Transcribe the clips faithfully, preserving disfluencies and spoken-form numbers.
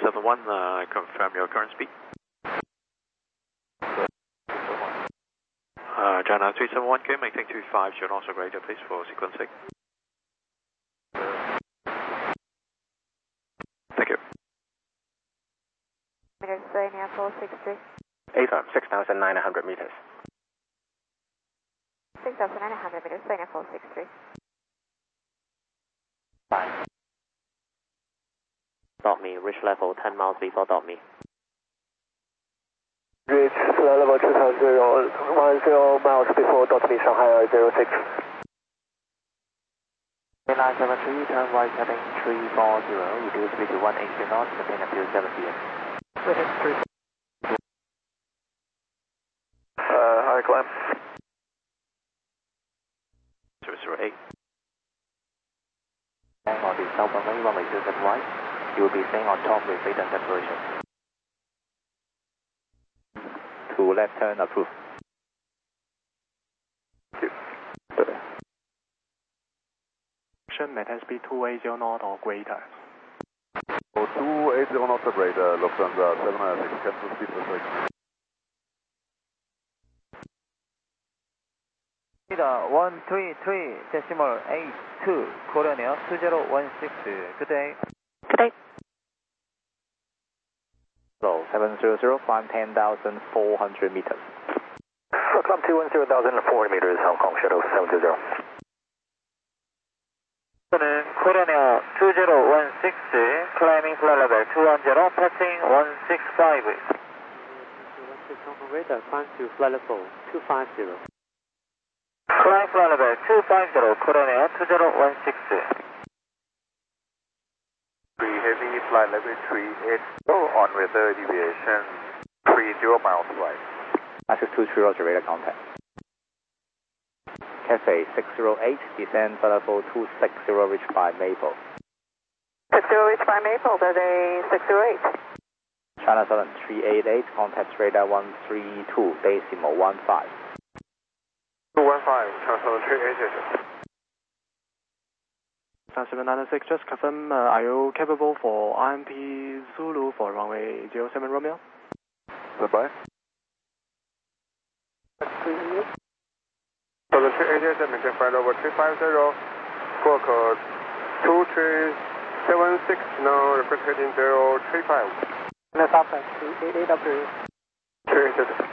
seven one, uh, confirm your current speed. Uh, China three seven one, can you maintain two five, you're also greater, please, for sequencing. Thank you. Mediterranean four six three. eight arm, six thousand nine hundred meters. six thousand nine hundred meters, Mediterranean four six three. Bye. Dot me, reach level ten miles before dot me. Reach flight level two thousand, one zero miles before dot me, Shanghai zero six. nine seven three, turn right heading three four zero, reduce speed to one eighty knots, maintain until seven P M. Uh, high climb. zero zero eight. Hang on the south runway, runway two seven right. You will be staying on top with radar separation. To left turn approved. Maintain speed two eighty knot or greater. So two eighty knot or greater, Lufthansa seven nine six, cancel speed restriction. one three three decimal eight two, Korean Air two zero one six, good day. Good day. Low seven zero zero, climb ten thousand four hundred meters. Climb two one zero thousand four hundred meters, Hong Kong Shuttle seven two zero. Korean Air two zero one six, climbing flight level two one zero, passing one six five. Radar, climb to flight level two five zero. Climb flight level two five zero, Korean Air two zero one six. three heavy, flight level three eighty, on weather deviation three zero miles right. Access two three, roger, radar contact. Cafe six zero eight, descend flight level two six zero, reached by Maple. six zero reached by Maple, Day six zero eight. China Southern three eight eight, contact radar one three two, decimal one five. two one five, China Southern three eight eight. seven nine six, just confirm, uh, are you capable for I M P Zulu for runway zero seven Romeo? Goodbye. Southern three eight eight, maintain flight level three five zero, squawk code two three seven six, now request heading zero three five. Let's up at three eight eight W. three eight eight.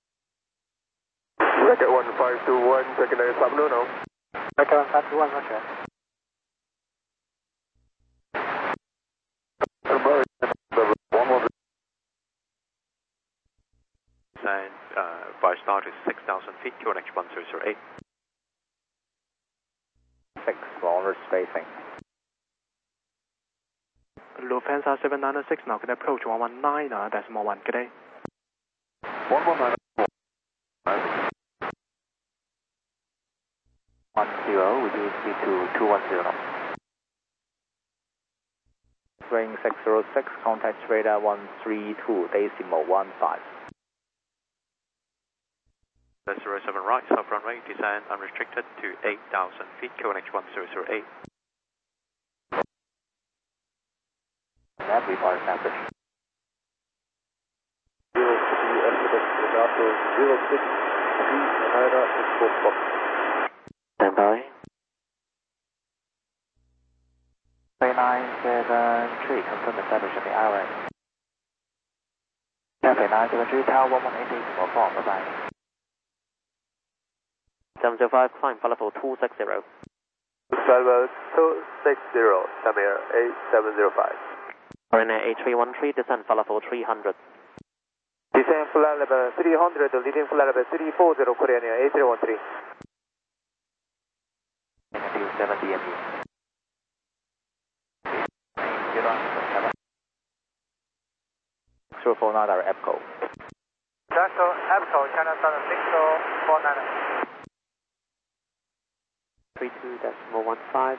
Record one five two one, secondary subno now. Record one five two one, roger. And uh, by start is six thousand feet, Q N H one zero zero eight. six, forward spacing. Lufthansa seven nine six, now can approach one one nine, uh, decimal one, good day. one one nine. one zero, reduce speed to two one zero. Ring six zero six, contact radar one three two, decimal one five. zero seven right, south runway, descend unrestricted to eight thousand feet, Q N H one zero zero eight. That report message. zero three, estimate Legato zero six three, Canada, Echo Fox. Stand by. three nine seven three, confirm establishing the island. Cafe nine seven three, tower one one eight eight, or four, bye-bye. seven zero five, climb flight level two six zero. Flight level two six zero, Samir eight seven zero five. Korean Air eight three one three, descend flight level three hundred. Descend flight level three hundred, leading flight level three four zero, Korean Air eight three one three. Until seven D M U. zero four nine, our EPCO. Jackson, Apple, China Southern six zero four nine. three two decimal one five.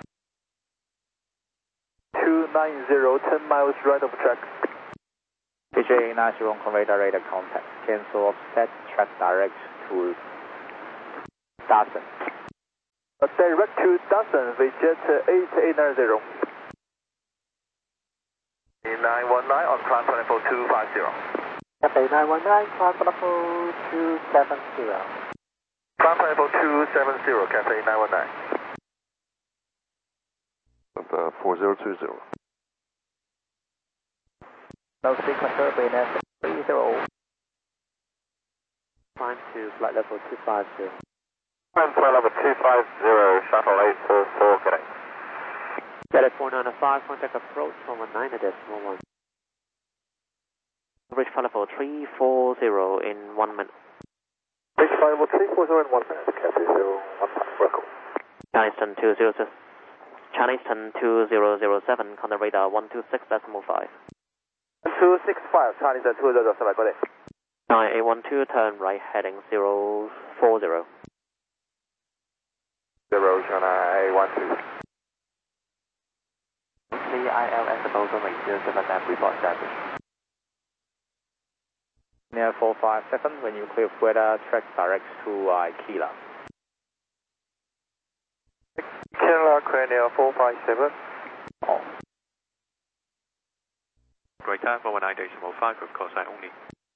two nine zero, ten miles right of track. D J nine zero, radar radar contact. Cancel offset, track direct to Dawson. Uh, direct to Dawson, Vijet eight eight nine zero. nine one nine on climb flight level two five zero. Cathay nine one nine, climb flight level two seven zero. Climb flight level two seven zero, Cathay nine one nine. Uh, four zero two zero. No sequencer, B N S three zero. Climb to flight level two five zero. Climb flight level two five zero, shuttle eight four four, correct. Delta four nine five, contact approach one one nine decimal one. Reach flight level three four zero in one minute. Reach flight level three four zero in one minute, Cathay zero one five, record. Chinese ten two zero six. Chinese ten two zero zero seven, contact radar one two six decimal five. two six five, Chinese ten two zero seven, go ahead. nine eight one two, turn right heading zero four zero. Zero, China eight one two. C I L S above zero zero seven and report status. Near four five seconds, when you clear weather, track direct to Ikela. Kilo Cranial four five seven. Oh. Greater one one nine decimal five, of course I only.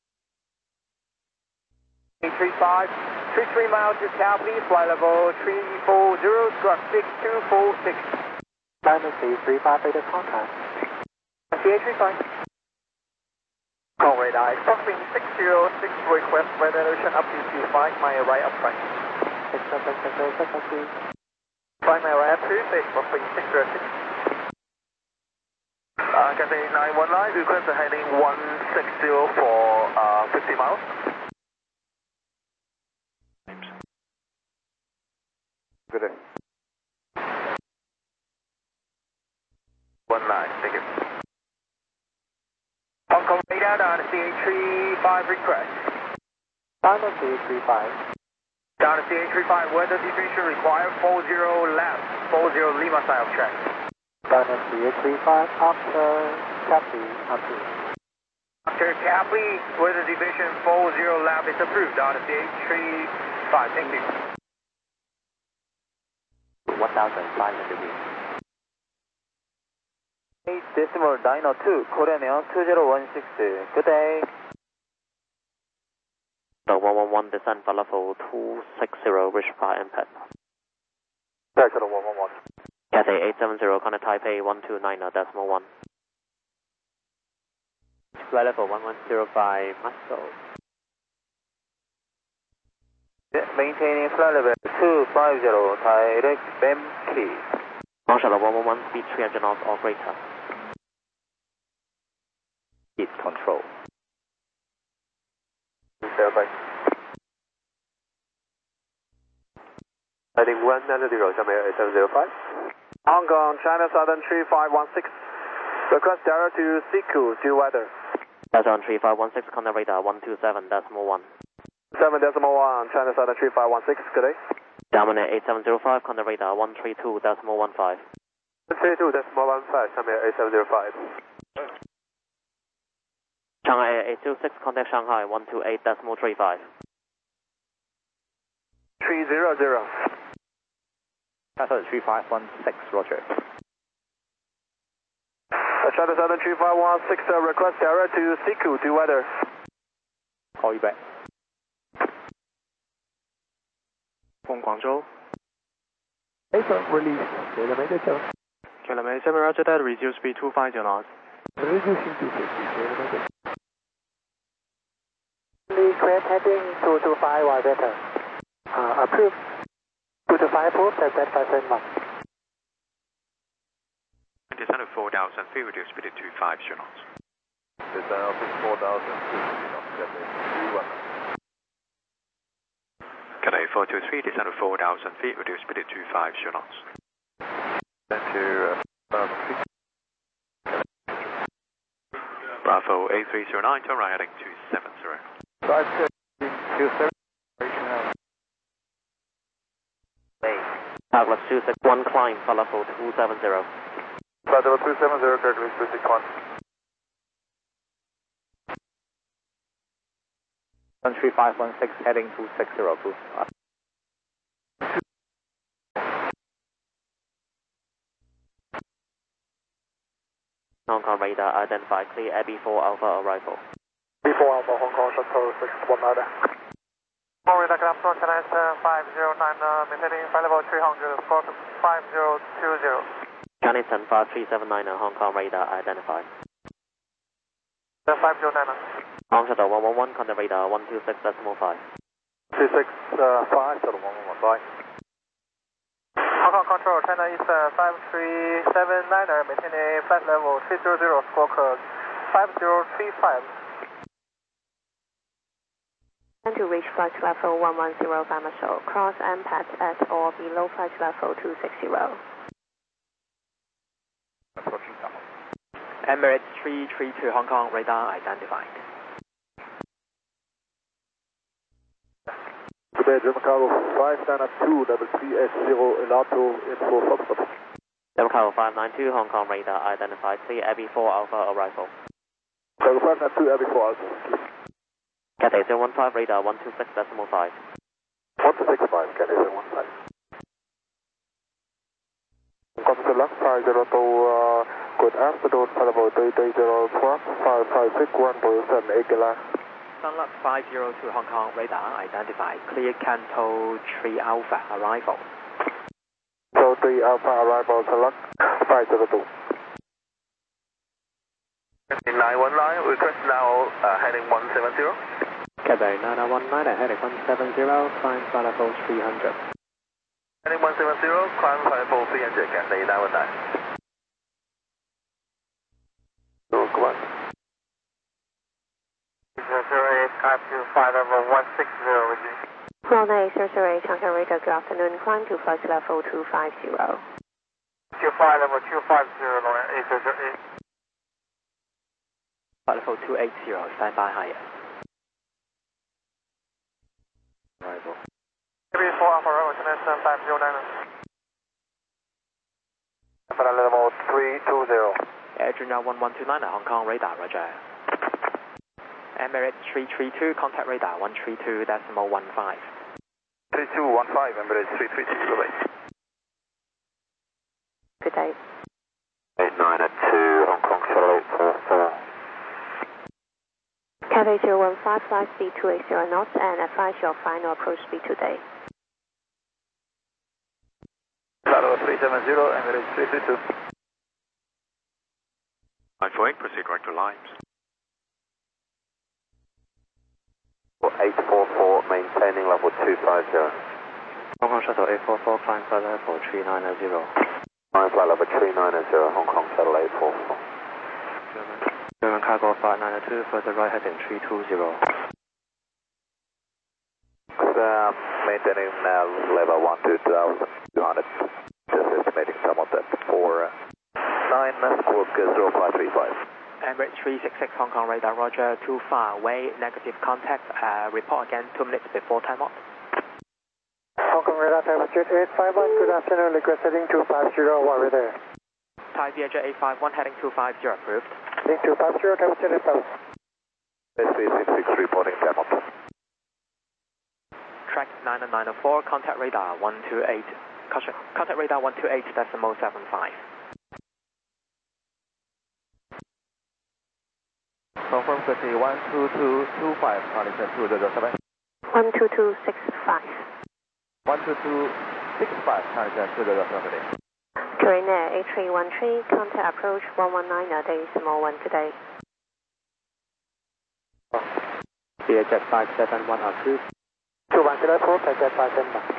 three five, three three miles to Cowley, flight level three four zero, struck six two four six. Dynasty three five eight contact. C A three five. Call radar, crossing six zero six, request weather ocean up to T five, my right upright. six seven six zero seven two. Find my right up to six, crossing six zero six. Uh, Cathay nine one nine, request a heading one six zero for uh, fifty miles. Good day. one nine, thank you. Hong Kong radar down to C A three five request. Dynasty three five. Down to C A three five, weather diffusion required four zero left, four zero Lima side of track. Dynasty three five after Copy, copy. After Capley, weather division four zero left is approved. Down to C A three five, thank you. one thousand five hundred degrees. eight decimal nine oh two, Korean Air two zero one six, good day. The one one one descent for level two six zero, reach fire impact. Delta one one one. Cathay eight seven zero, contact Taipei one two nine decimal one. Flight level one one zero five, Moscow. Maintaining flight level two five zero, direct B E M key. Launch level one one one, speed three hundred knots or greater. Speed control. Verify. Heading one nine zero, China eight seven zero five. Hong Kong, China Southern three five one six. Request direct to Siku, due weather. That's on three five one six, contact radar one two seven decimal one. seven decimal one, China Southern three five one six, good day. Dominant eight seven zero five, contact radar one three two decimal one five. one three two decimal one five, China eight seven zero five. Shanghai eight two six, contact Shanghai one two eight decimal three five. three zero zero. China three five one six, roger. China Southern three five one six, uh, request direct to Siku, due weather. Call you back. From Guangzhou. Later release. Kilometer seven. Kilometer seven, roger that, reduce speed two five zero knots. Reducing to fifty kilometers. Request heading two two five or better. Uh, approved. two two five approved, that's that five seven one. Descent of four thousand feet, reduce speed to two five knots. Descent of four thousand feet, Cathay four two three, descent of four thousand feet, reduce speed to two five knots. Thank you. Bravo eight three zero nine, turn right heading two seven zero. five two seven. Douglas two six one, climb for level two seven zero. Flight level two seven zero, Douglas two six one. one three five one six, heading two six zero, approved. Hong Kong radar identified, clear Abbey four Alpha arrival. B four Alpha, Hong Kong Shuttle six one nine. Hong Kong radar, good afternoon, China Eastern five zero nine, uh, maintaining flight level three hundred, squawk five zero two zero. China Eastern five three seven nine, Hong Kong radar identified. five zero nine. Hong Shuttle one one one, contact radar one two six decimal five. two six five, Shuttle one one one, bye. Hong Kong Control, China Eastern five three seven nine, maintaining flight level three zero zero, squawk five zero three five. And to reach flight level one one zero by Marshall, cross M PAT at or below flight level two six zero. Approaching Tamil. Emirates three three two Hong Kong radar identified. Good day, German Cargo five nine two, level three S zero, Elato, info Foxtrot. German Cargo five nine two, Hong Kong radar identified, clear Abbey four Alpha arrival. Cargo five nine two, Abbey four Alpha. Cathay zero one five, radar one two six decimal five. one two six five, Cathay zero one five. Contact luck five zero two, uh, good afternoon, level three three zero, squawk five five six one, Wilson, Egela. Sunluck five zero two Hong Kong radar identified, clear Canto three Alpha arrival. So three Alpha arrival, Sunluck five zero two. nine one nine, request now uh, heading one seven zero. Cathay nine one nine, heading one seven zero, climb flight level three hundred. Heading one seven zero, climb flight level three hundred, Cathay nine one nine. So, come on. zero eight, climb to flight level one six zero with you. Ronald eight zero zero eight, Hong Kong radar, good afternoon, climb to flight level two five zero. To flight level two five zero, eight zero zero eight. Flight level two eight zero, stand by higher. Arrival. Abbey four Alpha arrival, China Eastern five zero nine. Flight level three two zero. Air Junior one one two nine, Hong Kong radar, roger. Emirates three three two, contact radar one three two decimal one five. three two one five, Emirates three three two, good day. Good day. eight nine two, Hong Kong Shuttle eight four four. Cathay zero one five, flight speed two eight zero knots and advise your final approach speed today. Flight level three seven zero, Emirates three three two. nine four eight, proceed right to lines. eight four four, maintaining level two five zero. Hong Kong Shuttle eight four four, climb flight level three nine zero. Climb flight level three nine zero, Hong Kong Shuttle eight four four. German Cargo five nine two, further right heading three two zero. Uh, maintaining uh, level one two thousand two hundred. Just estimating some of that for uh, nine, squawk zero five three five. Emirates three six six Hong Kong radar, roger, too far away, negative contact, uh, report again two minutes before time out. Hong Kong radar, Type Jet eight five one, good afternoon, request heading two five zero, while we're there. Thai Viager eight five one, heading two five zero, approved. Heading two five zero, Type Jet eight five one. S three six six reporting time out. Track nine nine four, contact radar one two eight, caution, contact radar one two eight decimal seven five. Confirm quickly one two two two five, Harrison two zero seven. one two two six five. one two two six five, Harrison two zero seven. Korean Air eight three one three, contact approach one one nine, decimal one today. Viajet five seven one approved. two one zero four, Viajet five seven one.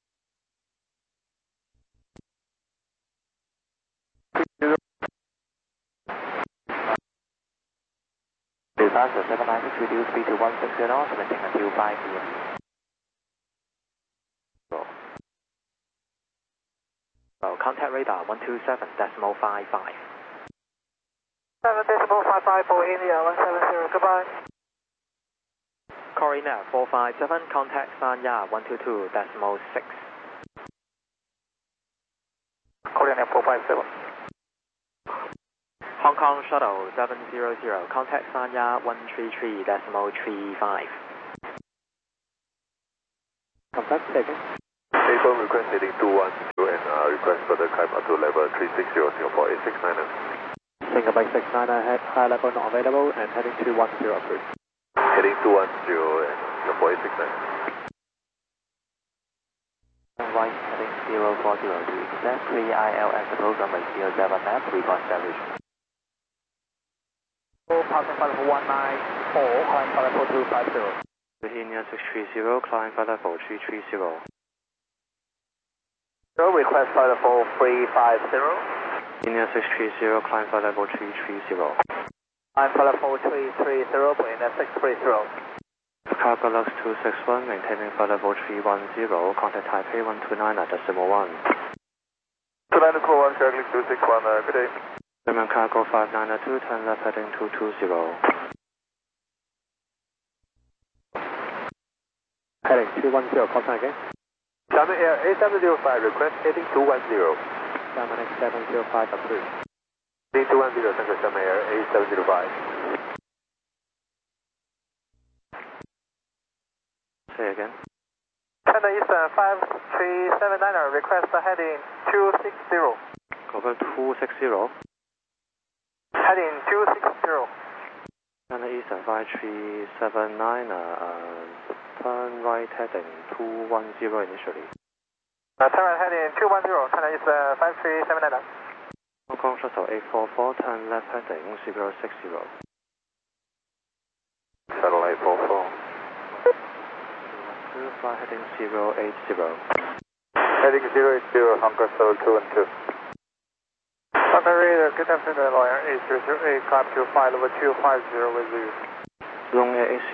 Faster seven nine six, reduce speed to one six zero, maintain until five P M. So, contact radar one two seven decimal five five. seven decimal five five for India one seven zero, goodbye. Korean Air four five seven, contact Sanya one two two decimal six. Korean Air four five seven. Hong Kong Shuttle seven zero zero, contact Sanya one three three decimal three five. Contact taken. April request heading two one zero and uh, request further climb up to level three six zero, Singapore eight six nine. Singapore six nine ahead, high level not available, and heading two one zero approved. Heading two one zero and Singapore six nine. Right, heading zero four zero to exactly I L S approach runway zero seven map, report establish. Passing flight level one nine four, climb flight level two five zero. India six three zero, climb flight level three three zero. Request flight level three five zero. India six three zero, climb flight level three three zero. Climb flight level three three zero, India six three zero. Cargo Lux two six one, maintaining flight level three one zero, contact Taipei one two nine at decimal one. two nine decimal one, Charlie two six one, uh, good day. German cargo five nine two, turn left heading two two zero. Heading two one zero, call sign again. Xiamen Air A seven zero five, request heading two one zero. Xiamen X seven zero five approved. Heading two one zero, thank you, Xiamen Air A seven zero five. Say again. China Eastern five three seven niner, request heading two six zero. Confirm two six zero. Heading two six zero. China Eastern five three seven nine, uh, turn right heading two one zero initially. Uh, turn right heading two one zero, China Eastern five three seven niner. Hong Kong Shuttle eight four four, turn left heading zero six zero. Shuttle eight four four. Fly heading zero eight zero. Heading zero eight zero, Hong Kong Shuttle two one two. Operator, good afternoon, Lawyer eight zero zero eight, climb to flight level two five zero with you. Long Air